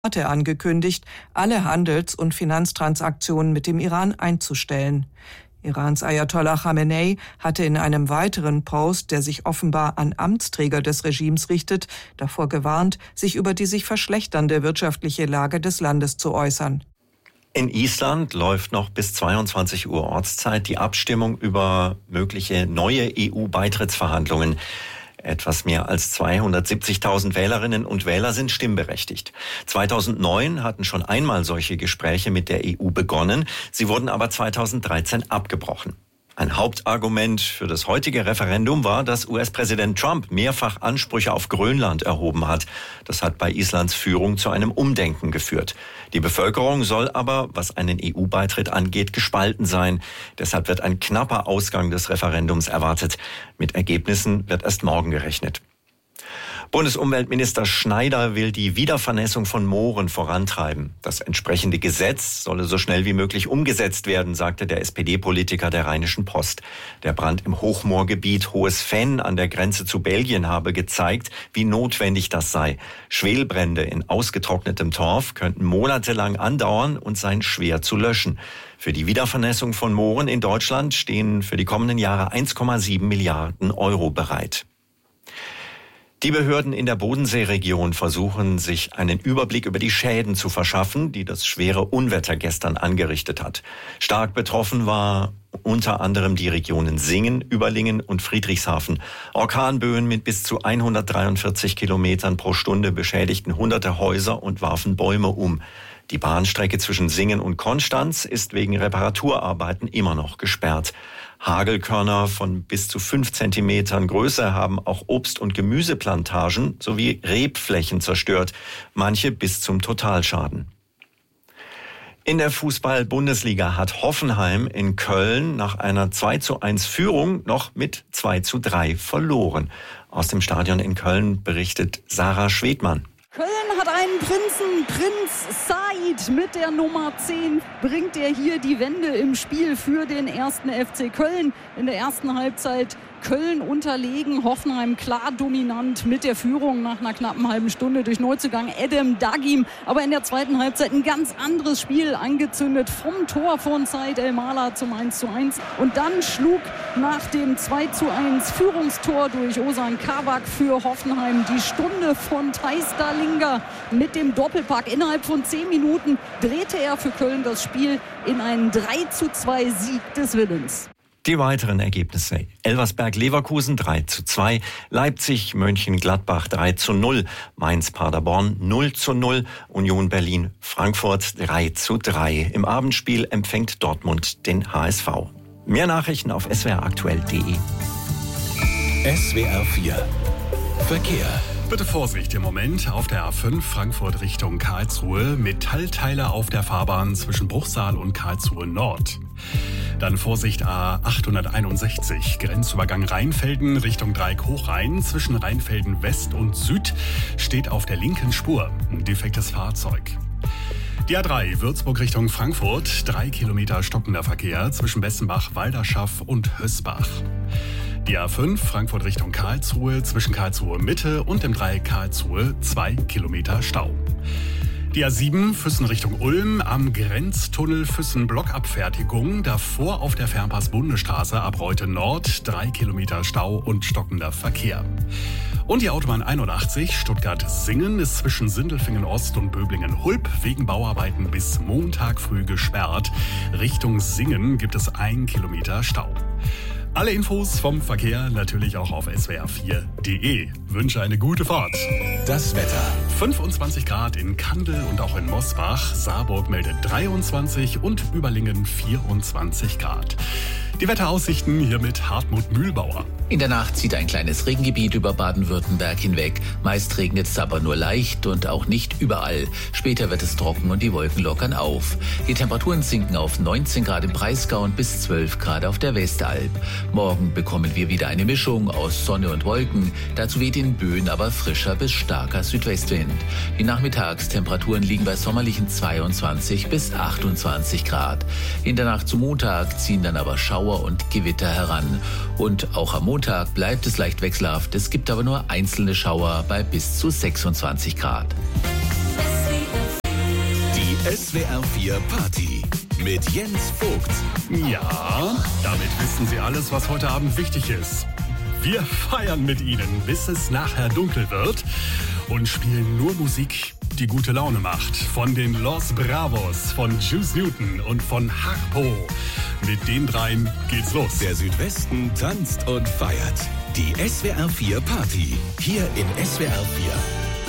hatte angekündigt, alle Handels- und Finanztransaktionen mit dem Iran einzustellen. Irans Ayatollah Khamenei hatte in einem weiteren Post, der sich offenbar an Amtsträger des Regimes richtet, davor gewarnt, sich über die sich verschlechternde wirtschaftliche Lage des Landes zu äußern. In Island läuft noch bis 22 Uhr Ortszeit die Abstimmung über mögliche neue EU-Beitrittsverhandlungen. Etwas mehr als 270.000 Wählerinnen und Wähler sind stimmberechtigt. 2009 hatten schon einmal solche Gespräche mit der EU begonnen. Sie wurden aber 2013 abgebrochen. Ein Hauptargument für das heutige Referendum war, dass US-Präsident Trump mehrfach Ansprüche auf Grönland erhoben hat. Das hat bei Islands Führung zu einem Umdenken geführt. Die Bevölkerung soll aber, was einen EU-Beitritt angeht, gespalten sein. Deshalb wird ein knapper Ausgang des Referendums erwartet. Mit Ergebnissen wird erst morgen gerechnet. Bundesumweltminister Schneider will die Wiedervernässung von Mooren vorantreiben. Das entsprechende Gesetz solle so schnell wie möglich umgesetzt werden, sagte der SPD-Politiker der Rheinischen Post. Der Brand im Hochmoorgebiet Hohes Fenn an der Grenze zu Belgien habe gezeigt, wie notwendig das sei. Schwelbrände in ausgetrocknetem Torf könnten monatelang andauern und seien schwer zu löschen. Für die Wiedervernässung von Mooren in Deutschland stehen für die kommenden Jahre 1,7 Milliarden Euro bereit. Die Behörden in der Bodenseeregion versuchen, sich einen Überblick über die Schäden zu verschaffen, die das schwere Unwetter gestern angerichtet hat. Stark betroffen war unter anderem die Regionen Singen, Überlingen und Friedrichshafen. Orkanböen mit bis zu 143 Kilometern pro Stunde beschädigten hunderte Häuser und warfen Bäume um. Die Bahnstrecke zwischen Singen und Konstanz ist wegen Reparaturarbeiten immer noch gesperrt. Hagelkörner von bis zu 5 Zentimetern Größe haben auch Obst- und Gemüseplantagen sowie Rebflächen zerstört, manche bis zum Totalschaden. In der Fußball-Bundesliga hat Hoffenheim in Köln nach einer 2:1 Führung noch mit 2:3 verloren. Aus dem Stadion in Köln berichtet Sarah Schwedmann. Köln hat einen Prinzen, Prinz Said mit der Nummer 10. Bringt er hier die Wende im Spiel für den 1. FC Köln. In der ersten Halbzeit Köln unterlegen, Hoffenheim klar dominant mit der Führung nach einer knappen halben Stunde durch Neuzugang Edem Dagim. Aber in der zweiten Halbzeit ein ganz anderes Spiel angezündet vom Tor von Said El-Mala zum 1:1. Und dann schlug nach dem 2:1 Führungstor durch Ozan Kabak für Hoffenheim die Stunde von Theis Dallinga mit dem Doppelpack. Innerhalb von 10 Minuten drehte er für Köln das Spiel in einen 3:2 Sieg des Willens. Die weiteren Ergebnisse: Elversberg-Leverkusen 3:2, Leipzig-Mönchengladbach 3:0, Mainz-Paderborn 0:0, Union Berlin-Frankfurt 3:3. Im Abendspiel empfängt Dortmund den HSV. Mehr Nachrichten auf swraktuell.de. SWR 4 Verkehr. Bitte Vorsicht im Moment auf der A5 Frankfurt Richtung Karlsruhe. Metallteile auf der Fahrbahn zwischen Bruchsal und Karlsruhe Nord. Dann Vorsicht A861, Grenzübergang Rheinfelden Richtung Dreieck Hochrhein. Zwischen Rheinfelden West und Süd steht auf der linken Spur ein defektes Fahrzeug. Die A3 Würzburg Richtung Frankfurt, 3 Kilometer stockender Verkehr zwischen Bessenbach, Walderschaff und Hösbach. Die A5 Frankfurt Richtung Karlsruhe, zwischen Karlsruhe Mitte und dem Dreieck Karlsruhe 2 Kilometer Stau. Die A7 Füssen Richtung Ulm, am Grenztunnel Füssen Blockabfertigung, davor auf der Fernpass-Bundesstraße ab Reute Nord 3 Kilometer Stau und stockender Verkehr. Und die Autobahn 81 Stuttgart-Singen ist zwischen Sindelfingen Ost und Böblingen-Hulp wegen Bauarbeiten bis Montag früh gesperrt. Richtung Singen gibt es 1 Kilometer Stau. Alle Infos vom Verkehr natürlich auch auf swr4.de. Wünsche eine gute Fahrt. Das Wetter. 25 Grad in Kandel und auch in Mosbach. Saarburg meldet 23 und Überlingen 24 Grad. Die Wetteraussichten hier mit Hartmut Mühlbauer. In der Nacht zieht ein kleines Regengebiet über Baden-Württemberg hinweg. Meist regnet es aber nur leicht und auch nicht überall. Später wird es trocken und die Wolken lockern auf. Die Temperaturen sinken auf 19 Grad im Breisgau und bis 12 Grad auf der Westalb. Morgen bekommen wir wieder eine Mischung aus Sonne und Wolken. Dazu weht in Böen aber frischer bis starker Südwestwind. Die Nachmittagstemperaturen liegen bei sommerlichen 22 bis 28 Grad. In der Nacht zum Montag ziehen dann aber Schauer und Gewitter heran. Und auch am Montag bleibt es leicht wechselhaft. Es gibt aber nur einzelne Schauer bei bis zu 26 Grad. SWR 4 Party mit Jens Vogt. Ja, damit wissen Sie alles, was heute Abend wichtig ist. Wir feiern mit Ihnen, bis es nachher dunkel wird und spielen nur Musik, die gute Laune macht. Von den Los Bravos, von Juice Newton und von Harpo. Mit den dreien geht's los. Der Südwesten tanzt und feiert. Die SWR 4 Party. Hier in SWR 4.